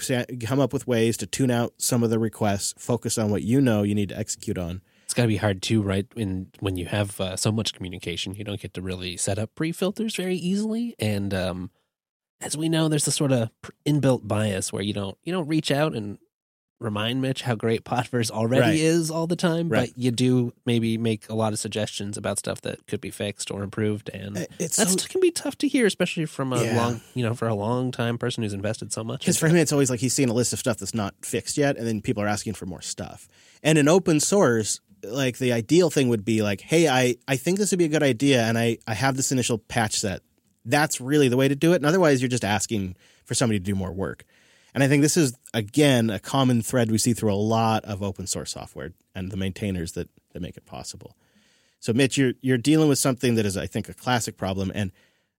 come up with ways to tune out some of the requests, focus on what you need to execute on. It's got to be hard too, right? When you have so much communication, you don't get to really set up pre-filters very easily. And as we know, there's this sort of inbuilt bias where you don't reach out and remind Mitch how great Podverse already is all the time, but you do maybe make a lot of suggestions about stuff that could be fixed or improved, and that can be tough to hear, especially from for a long time person who's invested so much. Because for him, it's always like he's seeing a list of stuff that's not fixed yet, and then people are asking for more stuff. And in open source, like the ideal thing would be like, hey, I think this would be a good idea, and I have this initial patch set. That's really the way to do it. And otherwise, you're just asking for somebody to do more work. And I think this is, again, a common thread we see through a lot of open source software and the maintainers that make it possible. So, Mitch, you're dealing with something that is, I think, a classic problem. And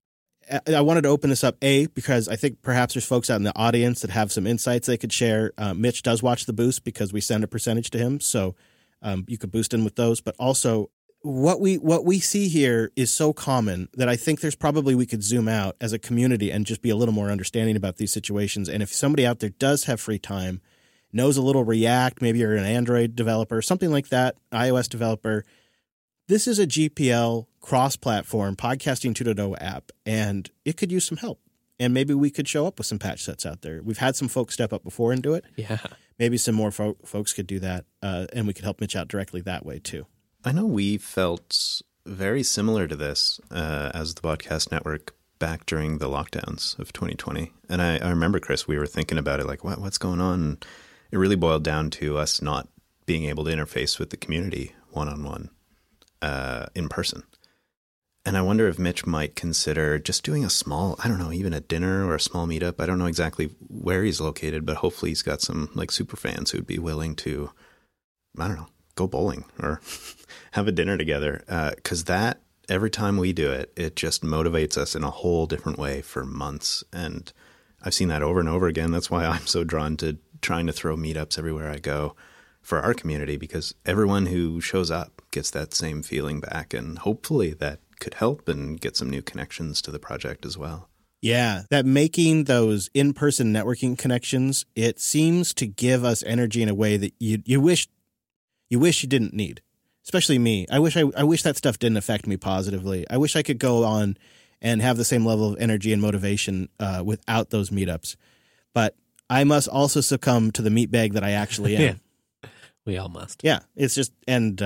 I wanted to open this up, because I think perhaps there's folks out in the audience that have some insights they could share. Mitch does watch the boost because we send a percentage to him. So you could boost in with those. But also, what we see here is so common that I think there's probably we could zoom out as a community and just be a little more understanding about these situations. And if somebody out there does have free time, knows a little React, maybe you're an Android developer, something like that, iOS developer, this is a GPL cross-platform podcasting 2.0 app, and it could use some help. And maybe we could show up with some patch sets out there. We've had some folks step up before and do it. Yeah. Maybe some more folks could do that, and we could help Mitch out directly that way too. I know we felt very similar to this as the Podcast Network back during the lockdowns of 2020. And I remember, Chris, we were thinking about it like, what's going on? And it really boiled down to us not being able to interface with the community one-on-one in person. And I wonder if Mitch might consider just doing a small, I don't know, even a dinner or a small meetup. I don't know exactly where he's located, but hopefully he's got some like super fans who'd be willing to, I don't know, go bowling or have a dinner together. Because that, every time we do it, it just motivates us in a whole different way for months. And I've seen that over and over again. That's why I'm so drawn to trying to throw meetups everywhere I go for our community, because everyone who shows up gets that same feeling back. And hopefully that could help and get some new connections to the project as well. Yeah, that making those in-person networking connections, it seems to give us energy in a way that you wish you didn't need, especially me. I wish that stuff didn't affect me positively. I wish I could go on and have the same level of energy and motivation without those meetups. But I must also succumb to the meat bag that I actually am. Yeah. We all must. Yeah, it's just, and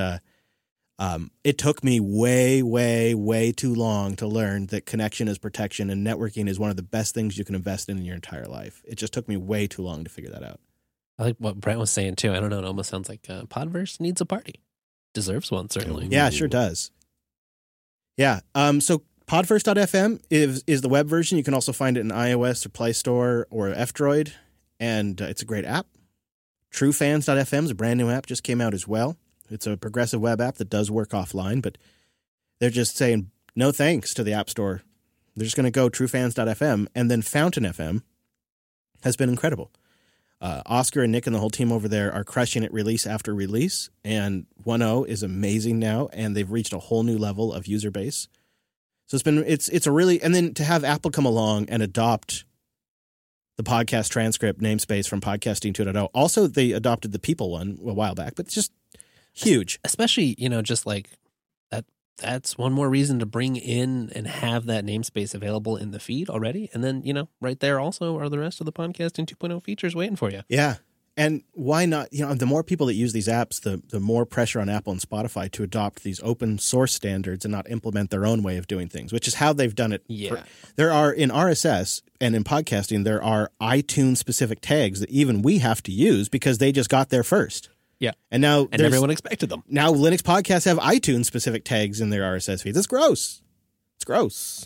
it took me way, way, way too long to learn that connection is protection and networking is one of the best things you can invest in your entire life. It just took me way too long to figure that out. I like what Brent was saying too. I don't know. It almost sounds like Podverse needs a party. Deserves one, certainly. Yeah, it sure does. Yeah. So Podverse.fm is the web version. You can also find it in iOS or Play Store or F-Droid, and it's a great app. TrueFans.fm is a brand new app, just came out as well. It's a progressive web app that does work offline, but they're just saying no thanks to the App Store. They're just going to go TrueFans.fm, and then Fountain FM has been incredible. Oscar and Nick and the whole team over there are crushing it release after release, and 1.0 is amazing now, and they've reached a whole new level of user base. So it's a really, and then to have Apple come along and adopt the podcast transcript namespace from Podcasting 2.0. Also, they adopted the People one a while back, but it's just huge. Especially, just like that's one more reason to bring in and have that namespace available in the feed already. And then, right there also are the rest of the Podcasting 2.0 features waiting for you. Yeah. And why not? The more people that use these apps, the more pressure on Apple and Spotify to adopt these open source standards and not implement their own way of doing things, which is how they've done it. Yeah. There are, in RSS and in podcasting, there are iTunes-specific tags that even we have to use because they just got there first. Yeah. And now everyone expected them. Now Linux podcasts have iTunes specific tags in their RSS feeds. It's gross. It's gross.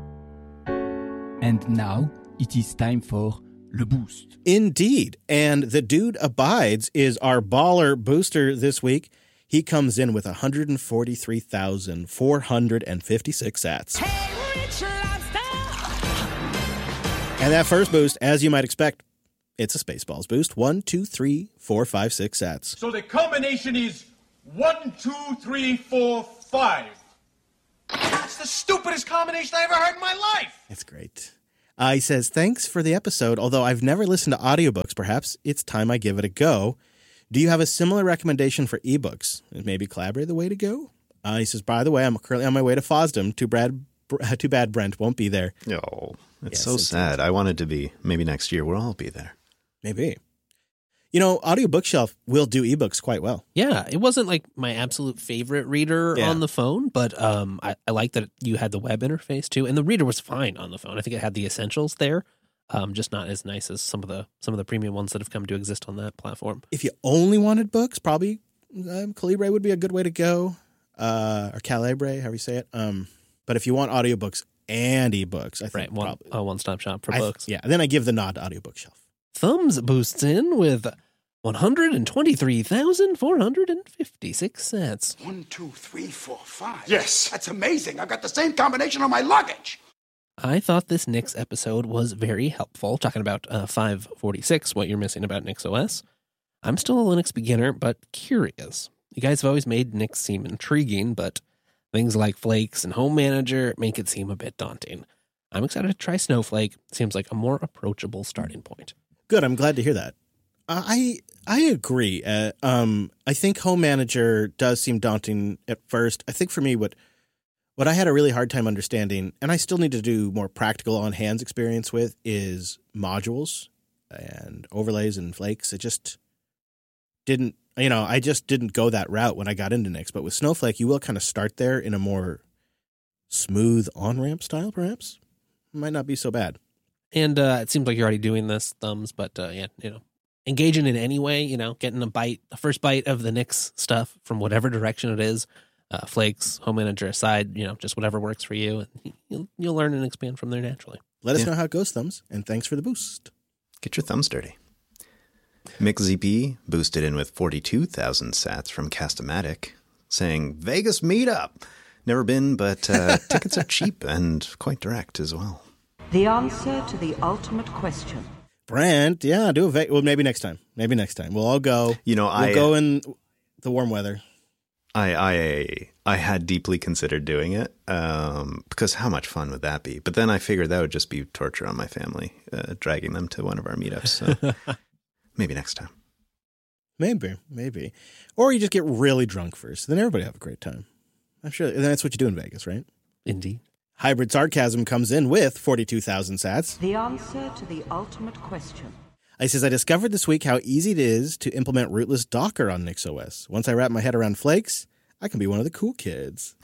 And now it is time for Le Boost. Indeed. And the dude abides is our baller booster this week. He comes in with 143,456 sats. Hey, Rich Lobster! And that first boost, as you might expect, it's a Spaceballs boost. 1, 2, 3, 4, 5, 6 sats. So the combination is 1, 2, 3, 4, 5. That's the stupidest combination I ever heard in my life. It's great. He says, thanks for the episode. Although I've never listened to audiobooks, perhaps it's time I give it a go. Do you have a similar recommendation for ebooks? Is maybe Collaborate the way to go? He says, by the way, I'm currently on my way to Fosdem. Too bad Brent won't be there. Oh, it's Yes, so indeed. sad. I wanted to be. Maybe next year we'll all be there. Maybe. You know, Audio Bookshelf will do ebooks quite well. Yeah, it wasn't like my absolute favorite reader Yeah. on the phone, but I like that you had the web interface too, and the reader was fine on the phone. I think it had the essentials there, just not as nice as some of the premium ones that have come to exist on that platform. If you only wanted books, probably Calibre would be a good way to go, or Calibre, however you say it. But if you want audiobooks and ebooks, I think Right, probably one stop shop for books. Yeah, and then I give the nod to Audio Bookshelf. Thumbs boosts in with 123,456 cents. 1, 2, 3, 4, 5. Yes. That's amazing. I've got the same combination on my luggage. I thought this Nix episode was very helpful, talking about 546, what you're missing about Nix OS. I'm still a Linux beginner, but curious. You guys have always made Nix seem intriguing, but things like Flakes and Home Manager make it seem a bit daunting. I'm excited to try Snowflake. Seems like a more approachable starting point. Good, I'm glad to hear that. I agree. I think Home Manager does seem daunting at first. I think for me, what I had a really hard time understanding, and I still need to do more practical on-hands experience with, is modules and overlays and flakes. It just didn't, I just didn't go that route when I got into Nix. But with Snowflake, you will kind of start there in a more smooth on-ramp style, perhaps. Might not be so bad. And it seems like you're already doing this, Thumbs, but engaging in any way, getting a first bite of the Nix stuff from whatever direction it is, Flakes, Home Manager aside, just whatever works for you, and you'll learn and expand from there naturally. Let us know how it goes, Thumbs, and thanks for the boost. Get your thumbs dirty. MixZP boosted in with 42,000 sats from Castamatic, saying, Vegas meetup. Never been, but tickets are cheap and quite direct as well. The answer to the ultimate question. Brent, yeah, do it. Well, maybe next time. We'll all go. We'll go in the warm weather. I had deeply considered doing it because how much fun would that be? But then I figured that would just be torture on my family, dragging them to one of our meetups. So maybe next time. Maybe. Or you just get really drunk first. Then everybody have a great time. I'm sure that's what you do in Vegas, right? Indeed. Hybrid Sarcasm comes in with 42,000 sats. The answer to the ultimate question. He says, I discovered this week how easy it is to implement rootless Docker on NixOS. Once I wrap my head around Flakes, I can be one of the cool kids.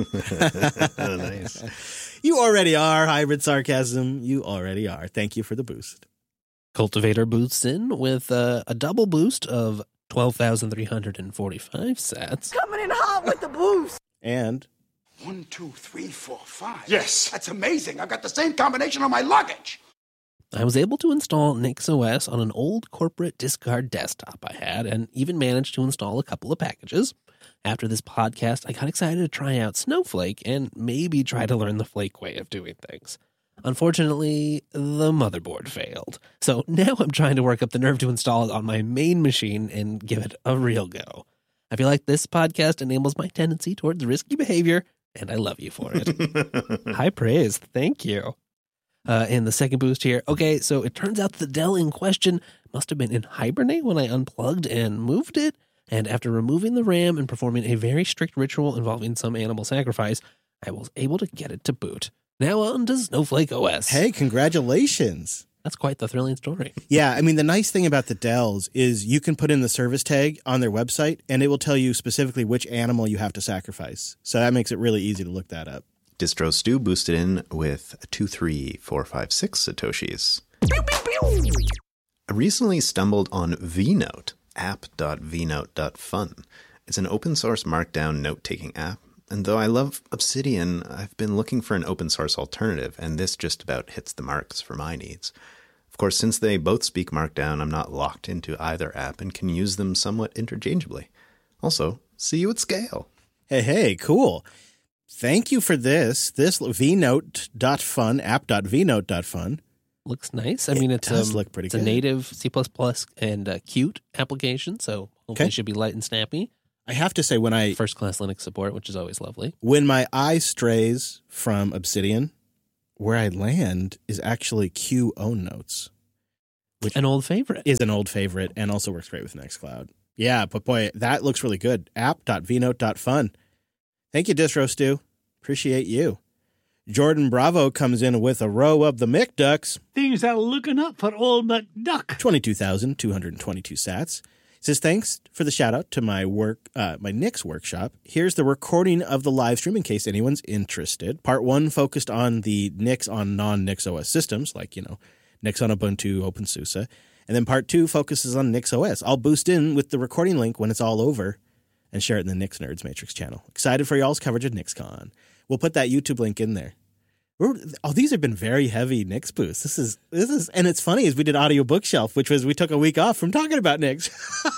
Nice. You already are, Hybrid Sarcasm. You already are. Thank you for the boost. Cultivator boosts in with a double boost of 12,345 sats. Coming in hot with the boost. And 1, 2, 3, 4, 5. Yes. That's amazing. I've got the same combination on my luggage. I was able to install NixOS on an old corporate discard desktop I had, and even managed to install a couple of packages. After this podcast, I got excited to try out Snowflake and maybe try to learn the Flake way of doing things. Unfortunately, the motherboard failed. So now I'm trying to work up the nerve to install it on my main machine and give it a real go. I feel like this podcast enables my tendency towards risky behavior, and I love you for it. High praise. Thank you. And the second boost here. Okay, so it turns out the Dell in question must have been in Hibernate when I unplugged and moved it. And after removing the RAM and performing a very strict ritual involving some animal sacrifice, I was able to get it to boot. Now on to Snowflake OS. hey, congratulations. That's quite the thrilling story. Yeah, I mean, the nice thing about the Dells is you can put in the service tag on their website, and it will tell you specifically which animal you have to sacrifice. So that makes it really easy to look that up. Distro Stew boosted in with 23456 Satoshis. I recently stumbled on vNote, app.vnote.fun. It's an open source markdown note-taking app, and though I love Obsidian, I've been looking for an open source alternative, and this just about hits the marks for my needs. Of course, since they both speak Markdown, I'm not locked into either app and can use them somewhat interchangeably. Also, see you at scale. Hey, cool. Thank you for this. This vnote.fun, app.vnote.fun. Looks nice. I mean, it does look pretty it's good. a native C++ and Qt application, so hopefully Okay. it should be light and snappy. I have to say, when First-class Linux support, which is always lovely. my eye strays from Obsidian where I land is actually Q Own Notes. Which An old favorite. is an old favorite and also works great with Nextcloud. Yeah, but boy, that looks really good. App.vnote.fun. Thank you, Distro Stu. Appreciate you. Jordan Bravo comes in with a row of the McDucks. Things are looking up for old McDuck. 22,222 sats. Says, thanks for the shout out to my Nix workshop. Here's the recording of the live stream in case anyone's interested. Part 1 focused on the Nix on non-Nix OS systems, like, Nix on Ubuntu, OpenSUSE. And then part 2 focuses on Nix OS. I'll boost in with the recording link when it's all over and share it in the Nix Nerds Matrix channel. Excited for y'all's coverage of NixCon. We'll put that YouTube link in there. These have been very heavy Nix boosts. This is, and it's funny is we did Audio Bookshelf, which was we took a week off from talking about Nix.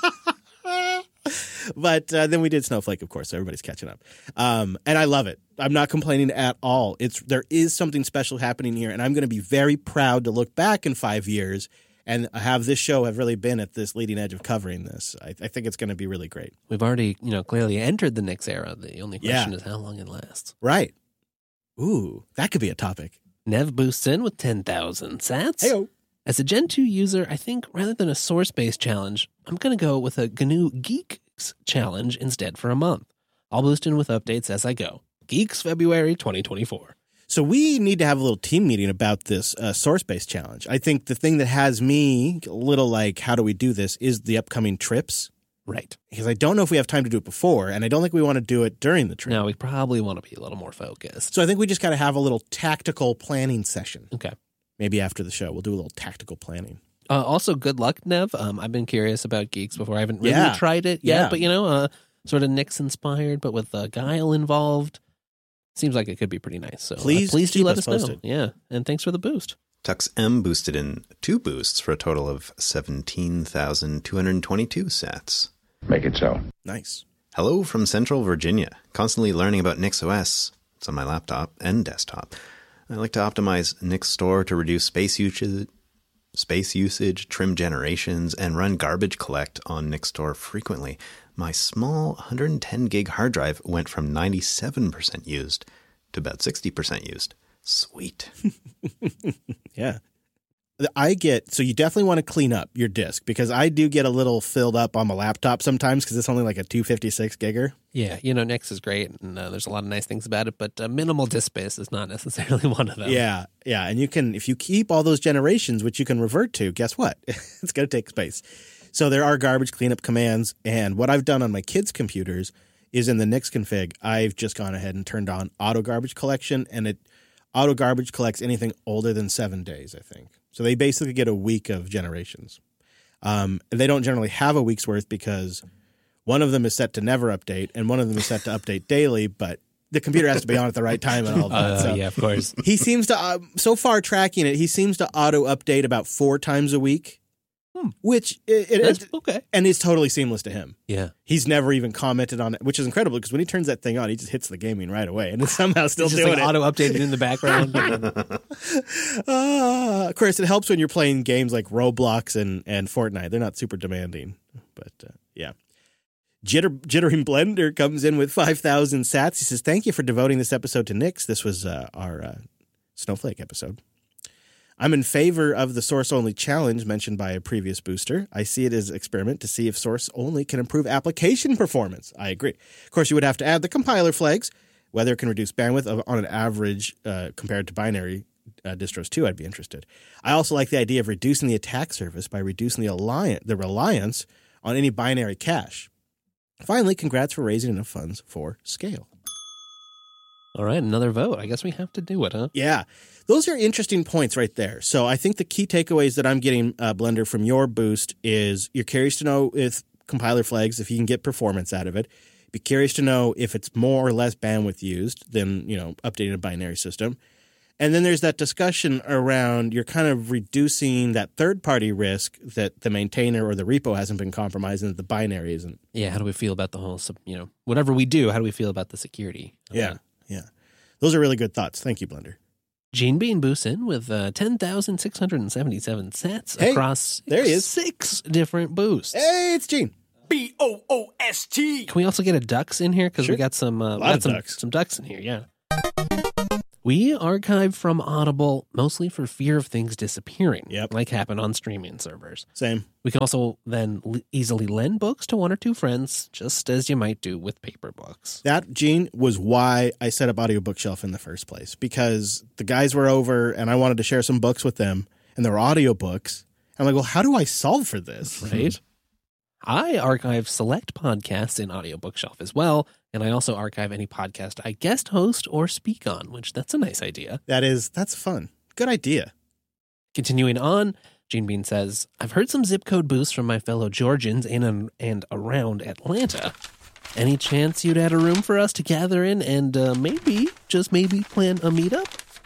But then we did Snowflake, of course, so everybody's catching up. And I love it. I'm not complaining at all. There is something special happening here, and I'm going to be very proud to look back in 5 years and have this show have really been at this leading edge of covering this. I think it's going to be really great. We've already, clearly entered the Nix era. The only question is how long it lasts. Right. Ooh, that could be a topic. Nev boosts in with 10,000 sats. Hey-o. As a Gen 2 user, I think rather than a source-based challenge, I'm going to go with a GNU Geeks challenge instead for a month. I'll boost in with updates as I go. Geeks February 2024. So we need to have a little team meeting about this source-based challenge. I think the thing that has me a little like, how do we do this, is the upcoming trips. Right. Because I don't know if we have time to do it before, and I don't think we want to do it during the trip. No, we probably want to be a little more focused. So I think we just got to have a little tactical planning session. Okay. Maybe after the show, we'll do a little tactical planning. Also, good luck, Nev. I've been curious about Geeks before. I haven't really tried it yet, but sort of Nix inspired, but with Guile involved. Seems like it could be pretty nice. So please do let us know. Yeah, and thanks for the boost. Tux M boosted in 2 boosts for a total of 17,222 sats. Make it so. Nice. Hello from Central Virginia. Constantly learning about NixOS. It's on my laptop and desktop. I like to optimize Nix Store to reduce space usage, trim generations, and run garbage collect on Nix Store frequently. My small 110 gig hard drive went from 97% used to about 60% used. Sweet. Yeah. So you definitely want to clean up your disk because I do get a little filled up on my laptop sometimes because it's only like a 256 gigger. Yeah, Nix is great and there's a lot of nice things about it, but minimal disk space is not necessarily one of them. Yeah, and you can, if you keep all those generations, which you can revert to, guess what? It's going to take space. So there are garbage cleanup commands, and what I've done on my kids' computers is in the Nix config, I've just gone ahead and turned on auto garbage collection, and it auto garbage collects anything older than 7 days, I think. So they basically get a week of generations. They don't generally have a week's worth because one of them is set to never update and one of them is set to update daily, but the computer has to be on at the right time and all of that. So yeah, of course. He seems to, so far tracking it, he seems to auto update about 4 times a week. Which That's okay. And it's totally seamless to him. Yeah. He's never even commented on it, which is incredible because when he turns that thing on, he just hits the gaming right away and it's somehow still It's just doing like it. auto updated in the background. Of course, it helps when you're playing games like Roblox and Fortnite. They're not super demanding, but yeah. Jittering Blender comes in with 5,000 sats. He says, "Thank you for devoting this episode to Nix. This was our Snowflake episode. I'm in favor of the source-only challenge mentioned by a previous booster. I see it as an experiment to see if source-only can improve application performance. I agree. Of course, you would have to add the compiler flags. Whether it can reduce bandwidth on an average compared to binary distros too, I'd be interested. I also like the idea of reducing the attack surface by reducing the reliance on any binary cache. Finally, congrats for raising enough funds for scale." All right, another vote. I guess we have to do it, huh? Yeah. Those are interesting points right there. So I think the key takeaways that I'm getting, Blender, from your boost is you're curious to know if compiler flags, if you can get performance out of it. Be curious to know if it's more or less bandwidth used than, updating a binary system. And then there's that discussion around you're kind of reducing that third-party risk that the maintainer or the repo hasn't been compromised and that the binary isn't. Yeah, how do we feel about the whole, whatever we do, how do we feel about the security? Yeah. Those are really good thoughts. Thank you, Blender. Gene Bean boosts in with 10,677 sats across there he is. 6 different boosts. Hey, it's Gene. BOOST. Can we also get a ducks in here? Because Sure. we got some of ducks. some ducks in here, yeah. We archive from Audible mostly for fear of things disappearing, Yep. like happened on streaming servers. Same. We can also then easily lend books to one or two friends, just as you might do with paper books. That, Gene, was why I set up Audio Bookshelf in the first place, because the guys were over and I wanted to share some books with them, and there were audiobooks. I'm like, well, how do I solve for this? Right? I archive select podcasts in Audio Bookshelf as well, and I also archive any podcast I guest host or speak on, which that's a nice idea. That's fun. Good idea. Continuing on, Gene Bean says, I've heard some zip code boosts from my fellow Georgians in and around Atlanta. Any chance you'd add a room for us to gather in and maybe, just maybe, plan a meetup?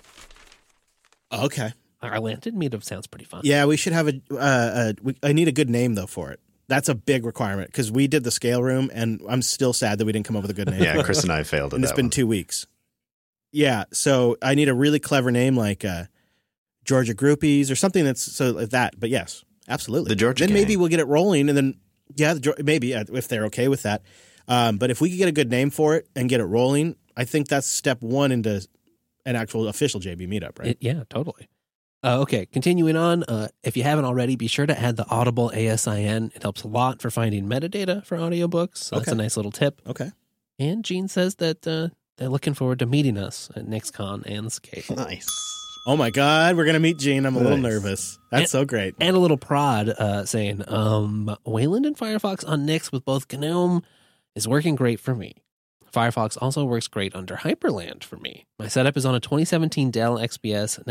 Okay. Our Atlantic meetup sounds pretty fun. Yeah, we should have I need a good name, though, for it. That's a big requirement, because we did the scale room, and I'm still sad that we didn't come up with a good name. Yeah, Chris and I failed at and that it's been one. 2 weeks. Yeah, so I need a really clever name like Georgia Groupies or something that's so like that. But yes, absolutely. The Georgia Then maybe Gang. we'll get it rolling, and then maybe if they're okay with that. But if we could get a good name for it and get it rolling, I think that's step one into an actual official JB meetup, right? Yeah, totally. Okay, continuing on, if you haven't already, be sure to add the Audible ASIN. It helps a lot for finding metadata for audiobooks, so that's a Okay. nice little tip. Okay. And Gene says that they're looking forward to meeting us at NixCon and Scale. Nice. Oh my God, we're gonna meet Gene. I'm a little Nice. nervous. That's so great. And a little prod saying, Wayland and Firefox on Nix with both GNOME is working great for me. Firefox also works great under Hyperland for me. My setup is on a 2017 Dell XPS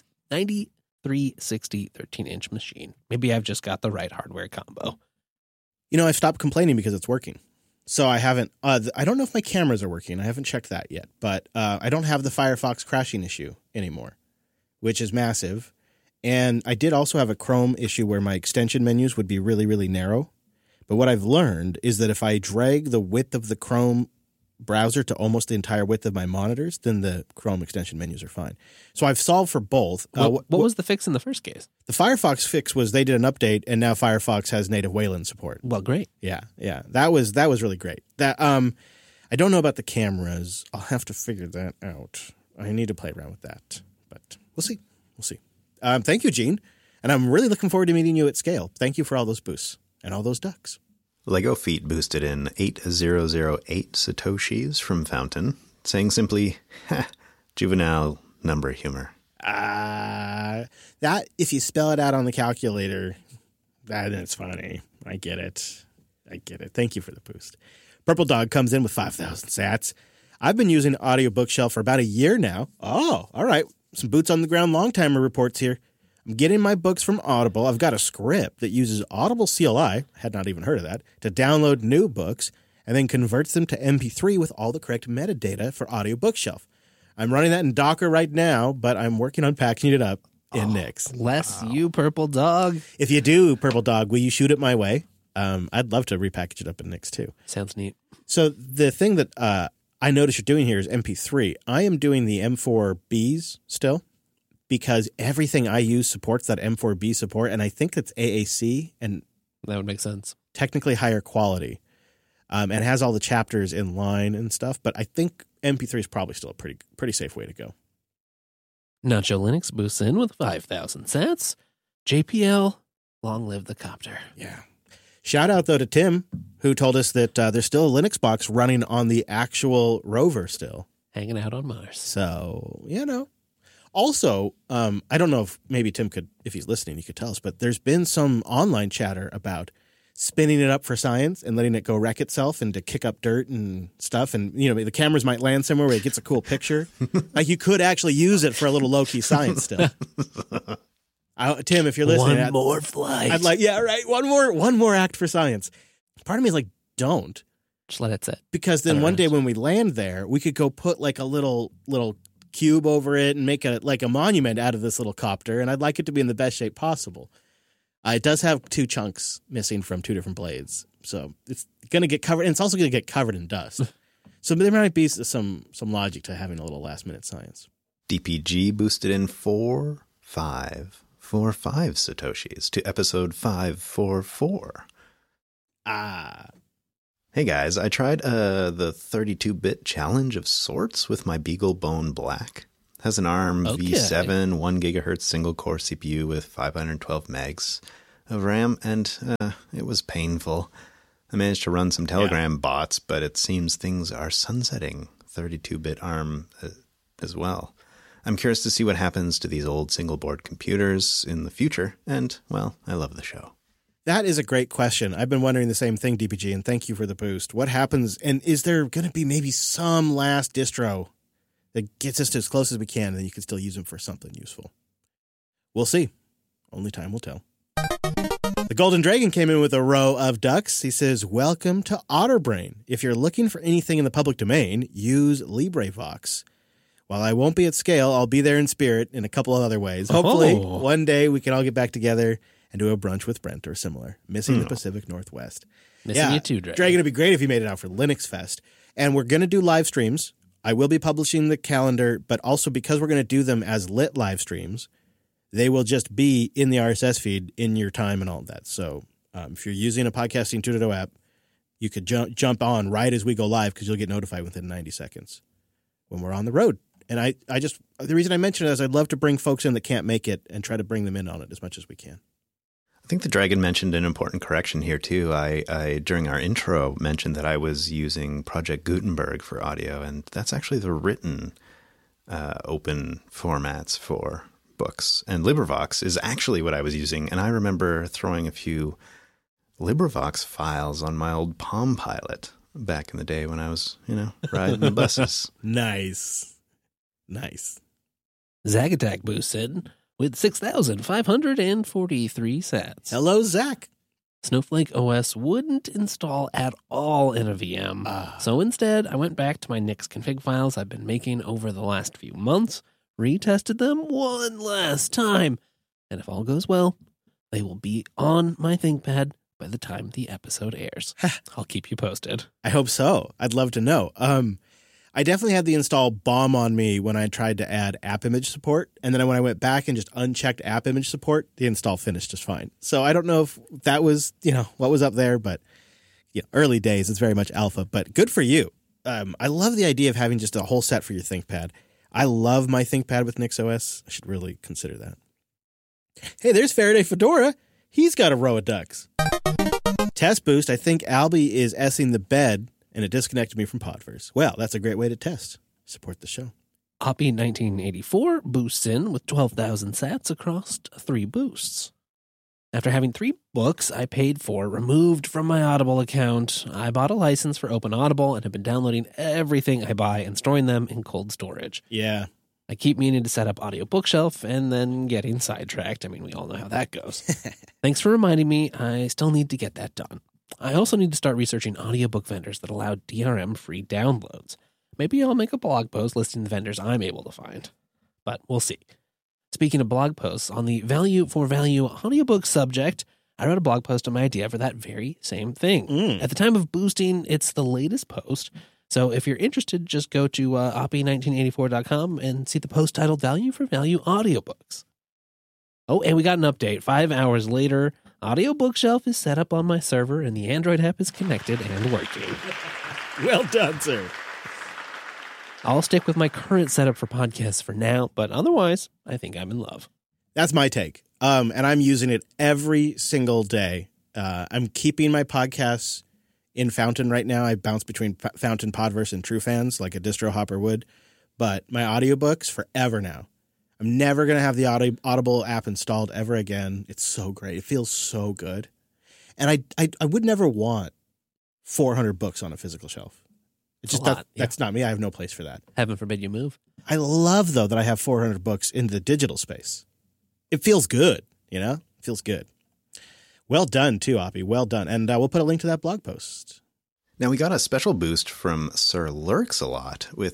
9360 13-inch machine. Maybe I've just got the right hardware combo. I've stopped complaining because it's working. So I haven't. I don't know if my cameras are working. I haven't checked that yet. But I don't have the Firefox crashing issue anymore, which is massive. And I did also have a Chrome issue where my extension menus would be really, really narrow. But what I've learned is that if I drag the width of the Chrome browser to almost the entire width of my monitors, then the Chrome extension menus are fine. So I've solved for both. What was the fix in the first case? The Firefox fix was they did an update, and now Firefox has native Wayland support. Well, great. Yeah. That was really great. That I don't know about the cameras. I'll have to figure that out. I need to play around with that, but we'll see. Thank you, Gene, and I'm really looking forward to meeting you at Scale. Thank you for all those boosts and all those ducks. Lego Feet boosted in 8008 Satoshis from Fountain, saying simply, juvenile number humor. That if you spell it out on the calculator, then it's funny. I get it. Thank you for the boost. Purple Dog comes in with 5,000 sats. I've been using Audio Bookshelf for about a year now. Oh, all right. Some boots on the ground long-timer reports here. I'm getting my books from Audible. I've got a script that uses Audible CLI, had not even heard of that, to download new books and then converts them to MP3 with all the correct metadata for Audio Bookshelf. I'm running that in Docker right now, but I'm working on packaging it up in Nix. Bless you, Purple Dog. If you do, Purple Dog, will you shoot it my way? I'd love to repackage it up in Nix too. Sounds neat. So the thing that I notice you're doing here is MP3. I am doing the M4Bs still because everything I use supports that M4B support, and I think it's AAC and That would make sense. technically higher quality, and has all the chapters in line and stuff. But I think MP3 is probably still a pretty safe way to go. Nacho Linux boosts in with 5,000 sats. JPL, long live the copter. Yeah. Shout out, though, to Tim, who told us that there's still a Linux box running on the actual rover still. Hanging out on Mars. So, Also, I don't know if maybe Tim could, if he's listening, he could tell us, but there's been some online chatter about spinning it up for science and letting it go wreck itself and to kick up dirt and stuff. And, the cameras might land somewhere where it gets a cool picture. Like you could actually use it for a little low-key science still. Tim, if you're listening, One more flight. I'd like, yeah, right. One more act for science. Part of me is like, don't. Just let it sit. Because then one day when we land there, we could go put like a little cube over it and make a monument out of this little copter. And I'd like it to be in the best shape possible. It does have 2 chunks missing from 2 different blades. So it's going to get covered. And it's also going to get covered in dust. So there might be some logic to having a little last minute science. DPG boosted in 4545 Satoshis to episode 544. Hey guys, I tried the 32-bit challenge of sorts with my BeagleBone Black. Has an ARM Okay. V7 1 gigahertz single core CPU with 512 megs of RAM, and it was painful. I managed to run some Telegram bots, but it seems things are sunsetting 32-bit ARM as well. I'm curious to see what happens to these old single-board computers in the future, and, well, I love the show. That is a great question. I've been wondering the same thing, DPG, and thank you for the boost. What happens, and is there going to be maybe some last distro that gets us to as close as we can, and then you can still use them for something useful? We'll see. Only time will tell. The Golden Dragon came in with a row of ducks. He says, welcome to Otterbrain. If you're looking for anything in the public domain, use LibreVox. While I won't be at scale, I'll be there in spirit in a couple of other ways. Hopefully, one day we can all get back together and do a brunch with Brent or similar. Missing the Pacific Northwest. Missing you too, Dragon. Dragon, it'd be great if you made it out for Linux Fest. And we're going to do live streams. I will be publishing the calendar, but also because we're going to do them as lit live streams, they will just be in the RSS feed in your time and all of that. So if you're using a Podcasting 2.0 app, you could jump on right as we go live because you'll get notified within 90 seconds when we're on the road. And I just, the reason I mention it is I'd love to bring folks in that can't make it and try to bring them in on it as much as we can. I think the Dragon mentioned an important correction here, too. I during our intro, mentioned that I was using Project Gutenberg for audio, and that's actually the written open formats for books. And LibriVox is actually what I was using, and I remember throwing a few LibriVox files on my old Palm Pilot back in the day when I was, riding the buses. Nice. Zagatak boosted with 6,543 sats. Hello, Zach. Snowflake OS wouldn't install at all in a VM. So instead, I went back to my Nix config files I've been making over the last few months, retested them one last time, and if all goes well, they will be on my ThinkPad by the time the episode airs. I'll keep you posted. I hope so. I'd love to know. I definitely had the install bomb on me when I tried to add app image support. And then when I went back and just unchecked app image support, the install finished just fine. So I don't know if that was, what was up there, but early days, it's very much alpha, but good for you. I love the idea of having just a whole set for your ThinkPad. I love my ThinkPad with NixOS. I should really consider that. Hey, there's Faraday Fedora. He's got a row of ducks. Test boost. I think Albie is S-ing the bed and it disconnected me from Podverse. Well, that's a great way to test. Support the show. Oppie 1984 boosts in with 12,000 sats across 3 boosts. After having 3 books I paid for removed from my Audible account, I bought a license for Open Audible and have been downloading everything I buy and storing them in cold storage. Yeah. I keep meaning to set up Audio Bookshelf and then getting sidetracked. I mean, we all know how that goes. Thanks for reminding me. I still need to get that done. I also need to start researching audiobook vendors that allow DRM-free downloads. Maybe I'll make a blog post listing the vendors I'm able to find. But we'll see. Speaking of blog posts, on the Value for Value audiobook subject, I wrote a blog post on my idea for that very same thing. At the time of boosting, it's the latest post. So if you're interested, just go to oppie1984.com and see the post titled Value for Value Audiobooks. Oh, and we got an update. 5 hours later, Audio Bookshelf is set up on my server and the Android app is connected and working. Well done, sir. I'll stick with my current setup for podcasts for now, but otherwise, I think I'm in love. That's my take. And I'm using it every single day. I'm keeping my podcasts in Fountain right now. I bounce between Fountain, Podverse, and TrueFans like a distro hopper would. But my audiobooks forever now. I'm never going to have the Audible app installed ever again. It's so great. It feels so good. And I would never want 400 books on a physical shelf. It's just that's not me. I have no place for that. Heaven forbid you move. I love, though, that I have 400 books in the digital space. It feels good, It feels good. Well done, too, Oppie. Well done. And we'll put a link to that blog post. Now, we got a special boost from Sir Lurks-a-Lot with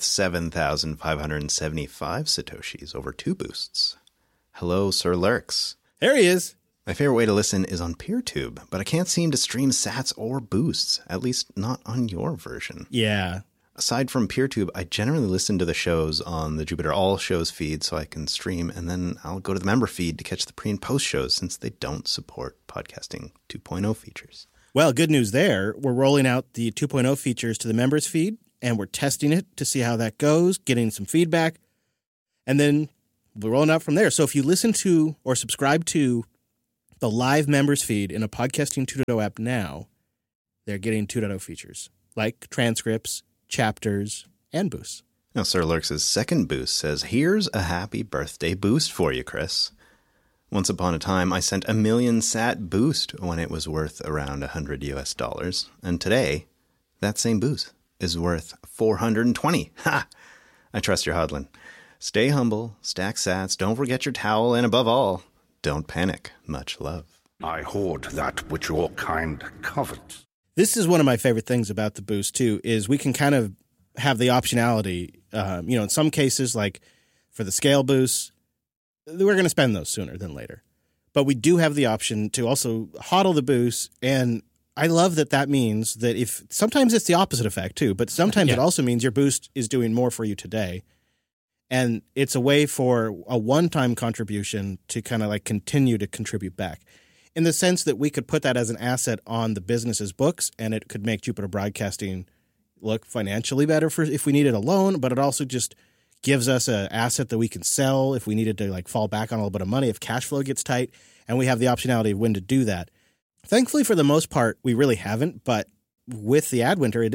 7,575 Satoshis over 2 boosts. Hello, Sir Lurks. There he is. My favorite way to listen is on PeerTube, but I can't seem to stream sats or boosts, at least not on your version. Yeah. Aside from PeerTube, I generally listen to the shows on the Jupiter All Shows feed so I can stream, and then I'll go to the member feed to catch the pre- and post shows since they don't support Podcasting 2.0 features. Well, good news there. We're rolling out the 2.0 features to the members feed, and we're testing it to see how that goes, getting some feedback. And then we're rolling out from there. So if you listen to or subscribe to the live members feed in a Podcasting 2.0 app now, they're getting 2.0 features like transcripts, chapters, and boosts. Now, Sir Lurks' second boost says, here's a happy birthday boost for you, Chris. Once upon a time, I sent 1 million sat boost when it was worth around $100 US. And today, that same boost is worth 420. Ha! I trust your hodlin. Stay humble, stack sats, don't forget your towel, and above all, don't panic. Much love. I hoard that which your kind covet. This is one of my favorite things about the boost, too, is we can kind of have the optionality. In some cases, like for the scale boosts, we're going to spend those sooner than later. But we do have the option to also hodl the boosts. And I love that means that if sometimes it's the opposite effect, too, but sometimes it also means your boost is doing more for you today. And it's a way for a one-time contribution to kind of like continue to contribute back, in the sense that we could put that as an asset on the business's books, and it could make Jupiter Broadcasting look financially better for if we needed a loan, but it also just gives us an asset that we can sell if we needed to like fall back on a little bit of money if cash flow gets tight, and we have the optionality of when to do that. Thankfully, for the most part, we really haven't, but with the ad winter,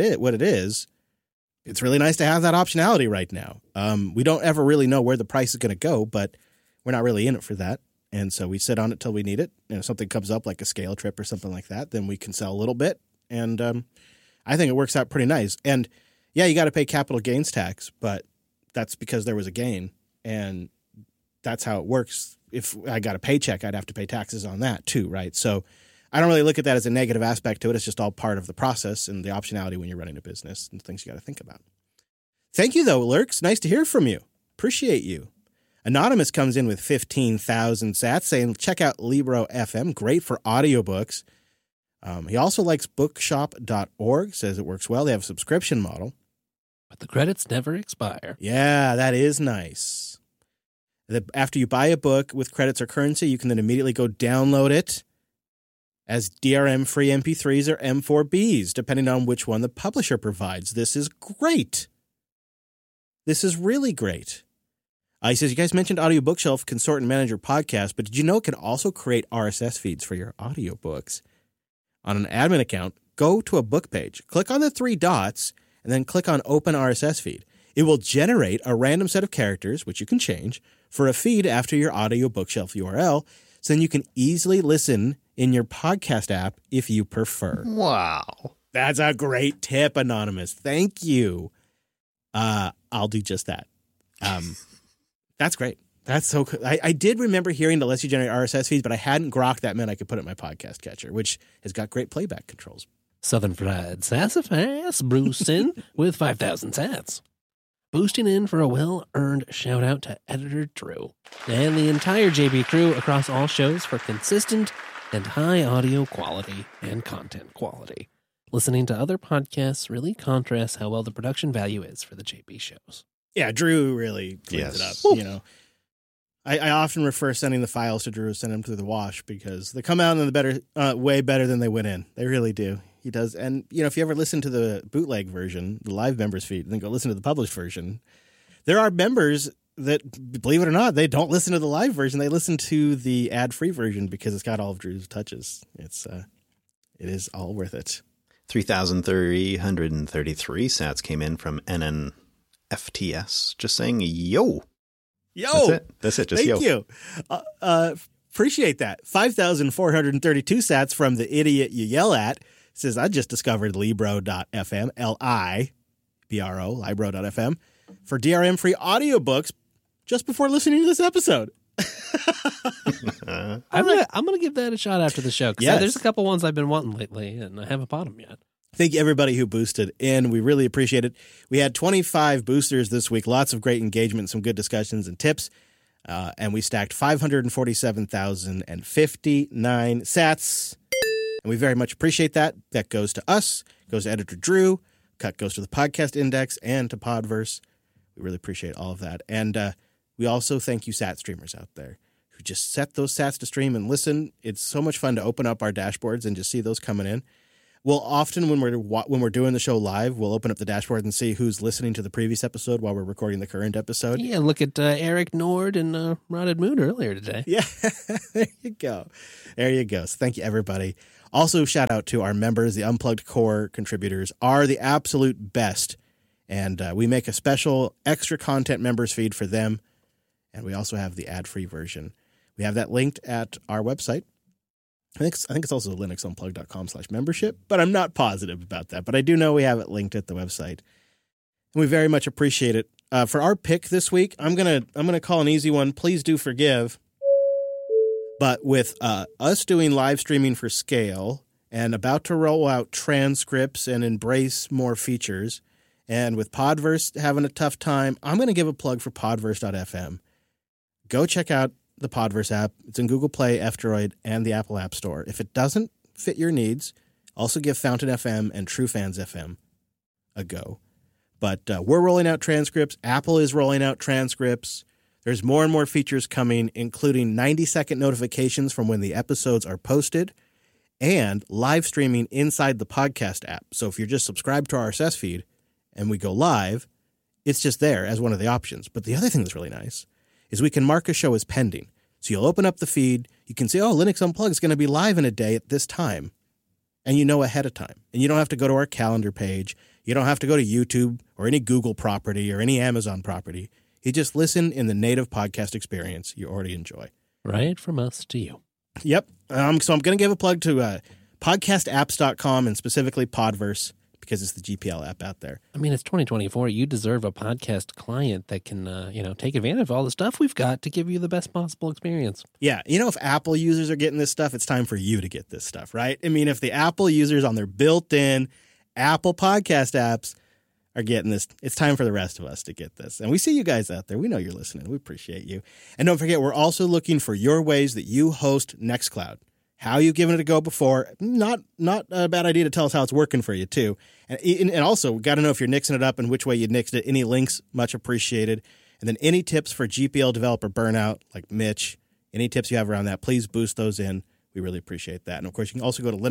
it's really nice to have that optionality right now. We don't ever really know where the price is going to go, but we're not really in it for that. And so we sit on it till we need it. And if something comes up like a scale trip or something like that, then we can sell a little bit. And I think it works out pretty nice. And yeah, you got to pay capital gains tax, but that's because there was a gain. And that's how it works. If I got a paycheck, I'd have to pay taxes on that too, right? So I don't really look at that as a negative aspect to it. It's just all part of the process and the optionality when you're running a business and things you got to think about. Thank you, though, Lurks. Nice to hear from you. Appreciate you. Anonymous comes in with 15,000 sats saying, check out Libro FM. Great for audiobooks. He also likes bookshop.org, says it works well. They have a subscription model. But the credits never expire. Yeah, that is nice. After you buy a book with credits or currency, you can then immediately go download it as DRM-free MP3s or M4Bs, depending on which one the publisher provides. This is great. This is really great. He says, you guys mentioned Audio Bookshelf can sort and manage your podcast, but did you know it can also create RSS feeds for your audiobooks? On an admin account, go to a book page, click on the 3 dots, and then click on Open RSS Feed. It will generate a random set of characters, which you can change, for a feed after your Audio Bookshelf URL, so then you can easily listen in your podcast app if you prefer. Wow. That's a great tip, Anonymous. Thank you. I'll do just that. That's great. That's so cool. I did remember hearing that lets you generate RSS feeds, but I hadn't grokked that meant I could put it in my podcast catcher, which has got great playback controls. Southern Fried Sassafras, Bruce in with 5,000 sats. Boosting in for a well-earned shout-out to Editor Drew and the entire JB crew across all shows for consistent and high audio quality and content quality. Listening to other podcasts really contrasts how well the production value is for the JB shows. Yeah, Drew really cleans it up. Woo. You know, I often refer sending the files to Drew, send them through the wash, because they come out in the better, way better than they went in. They really do. He does. And, you know, if you ever listen to the bootleg version, the live members feed, and then go listen to the published version, there are members that, believe it or not, they don't listen to the live version. They listen to the ad-free version because it's got all of Drew's touches. It is all worth it. 3,333 sats came in from NNFTS, just saying, yo. Yo. That's it. Just Thank yo. you. Appreciate that. 5,432 sats from the idiot you yell at. Says, I just discovered Libro.fm, Libro, Libro.fm, for DRM-free audiobooks just before listening to this episode. I'm gonna give that a shot after the show, because there's a couple ones I've been wanting lately, and I haven't bought them yet. Thank you, everybody who boosted in. We really appreciate it. We had 25 boosters this week, lots of great engagement, some good discussions and tips, and we stacked 547,059 sats. And we very much appreciate that. That goes to us, goes to Editor Drew, cut goes to the Podcast Index, and to Podverse. We really appreciate all of that. And we also thank you sat streamers out there who just set those sats to stream and listen. It's so much fun to open up our dashboards and just see those coming in. We'll often, when we're doing the show live, we'll open up the dashboard and see who's listening to the previous episode while we're recording the current episode. Yeah, look at Eric Nord and Rotted Moon earlier today. Yeah, there you go. There you go. So thank you, everybody. Also, shout out to our members. The Unplugged Core contributors are the absolute best. And we make a special extra content members feed for them. And we also have the ad-free version. We have that linked at our website. I think it's also linuxunplugged.com/membership, but I'm not positive about that. But I do know we have it linked at the website. And we very much appreciate it. For our pick this week, I'm gonna call an easy one. Please do forgive. But with us doing live streaming for scale and about to roll out transcripts and embrace more features, and with Podverse having a tough time, I'm going to give a plug for Podverse.fm. Go check out the Podverse app. It's in Google Play, F-Droid, and the Apple App Store. If it doesn't fit your needs, also give Fountain FM and TrueFans FM a go. But we're rolling out transcripts. Apple is rolling out transcripts. There's more and more features coming, including 90-second notifications from when the episodes are posted and live streaming inside the podcast app. So if you're just subscribed to our RSS feed and we go live, it's just there as one of the options. But the other thing that's really nice is we can mark a show as pending. So you'll open up the feed, you can say, oh, Linux Unplugged is going to be live in a day at this time. And you know ahead of time. And you don't have to go to our calendar page. You don't have to go to YouTube or any Google property or any Amazon property. You just listen in the native podcast experience you already enjoy. Right from us to you. Yep. So I'm going to give a plug to podcastapps.com and specifically Podverse, because it's the GPL app out there. I mean, it's 2024. You deserve a podcast client that can, take advantage of all the stuff we've got to give you the best possible experience. Yeah. If Apple users are getting this stuff, it's time for you to get this stuff, right? I mean, if the Apple users on their built-in Apple podcast apps are getting this, it's time for the rest of us to get this. And we see you guys out there. We know you're listening. We appreciate you. And don't forget, we're also looking for your ways that you host Nextcloud. How you've given it a go before. Not a bad idea to tell us how it's working for you, too. And also, we got to know if you're nixing it up and which way you nixed it. Any links, much appreciated. And then any tips for GPL developer burnout, like Mitch, any tips you have around that, please boost those in. We really appreciate that. And, of course, you can also go to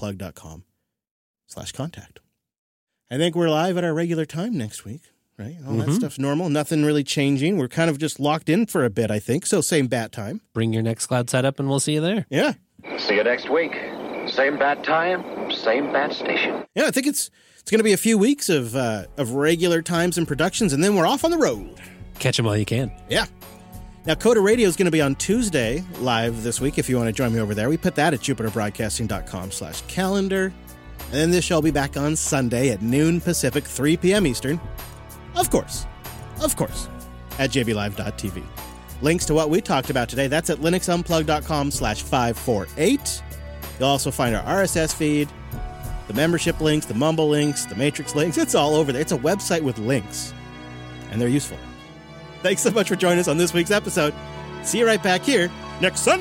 linuxunplugged.com/contact. I think we're live at our regular time next week, right? All that stuff's normal. Nothing really changing. We're kind of just locked in for a bit, I think. So same bat time. Bring your Nextcloud setup and we'll see you there. Yeah. See you next week. Same bat time, same bat station. Yeah, I think it's going to be a few weeks of regular times and productions, and then we're off on the road. Catch them while you can. Yeah. Now, Coda Radio is going to be on Tuesday live this week if you want to join me over there. We put that at jupiterbroadcasting.com/calendar. And then this show will be back on Sunday at noon Pacific, 3 p.m. Eastern. Of course, at jblive.tv. Links to what we talked about today, that's at linuxunplugged.com/548. You'll also find our RSS feed, the membership links, the Mumble links, the Matrix links. It's all over there. It's a website with links, and they're useful. Thanks so much for joining us on this week's episode. See you right back here next Sunday.